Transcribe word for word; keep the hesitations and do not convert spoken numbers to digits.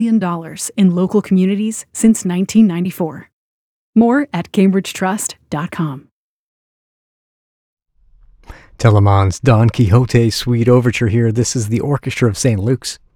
dollars in local communities since nineteen ninety-four. More at cambridge trust dot com. Telemann's Don Quixote Suite Overture here. This is the Orchestra of Saint Luke's.